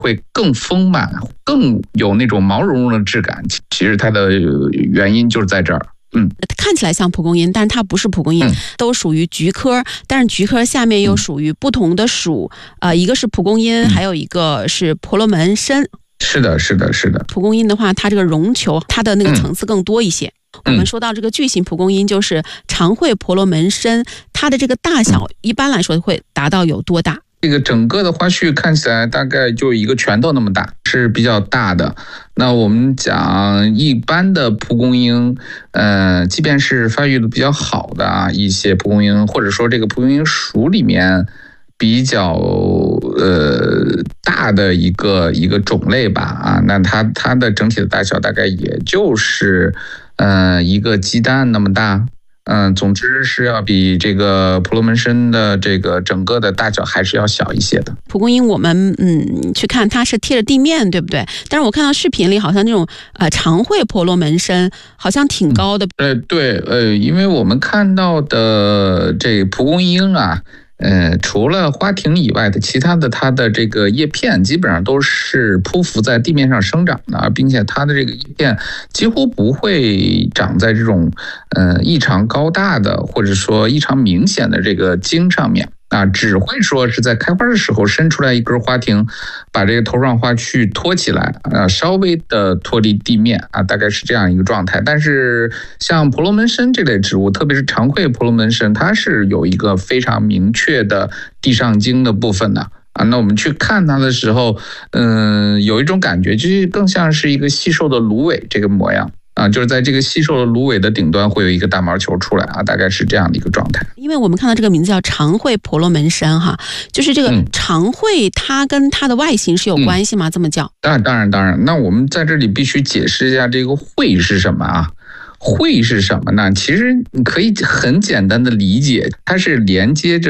会更丰满，更有那种毛茸茸的质感。其实它的原因就是在这儿。 看起来像蒲公英，但是它不是蒲公英，都属于菊科，但是菊科下面又属于不同的属，一个是蒲公英，还有一个是婆罗门参。 是的。 蒲公英的话，它这个绒球，它的那个层次更多一些。我们说到这个巨型蒲公英，就是长喙婆罗门参，它的这个大小一般来说会达到有多大？ 这个整个的花序看起来大概就一个拳头那么大，是比较大的。那我们讲一般的蒲公英，即便是发育的比较好的一些蒲公英，或者说这个蒲公英属里面比较大的一个种类吧那它的整体的大小大概也就是一个鸡蛋那么大。总之是要比这个婆罗门参的这个整个的大小还是要小一些的。 蒲公英我们去看它是贴着地面，对不对？但是我看到视频里好像那种长喙婆罗门参好像挺高的。 对，因为我们看到的这蒲公英除了花亭以外的其他的它的这个叶片基本上都是匍匐在地面上生长的，并且它的这个叶片几乎不会长在这种异常高大的或者说异常明显的这个茎上面只会说是在开花的时候伸出来一根花亭，把这个头上花去托起来稍微的脱离地面大概是这样一个状态。但是像婆罗门参这类植物，特别是长喙婆罗门参，它是有一个非常明确的地上茎的部分的那我们去看它的时候有一种感觉，就是更像是一个细瘦的芦苇这个模样就是在这个细瘦的芦苇的顶端会有一个大毛球出来大概是这样的一个状态。 因为我们看到这个名字叫长喙婆罗门参就是这个长喙它跟它的外形是有关系吗？这么叫？ 当然。那我们在这里必须解释一下这个喙是什么喙是什么呢？其实你可以很简单的理解，它是连接着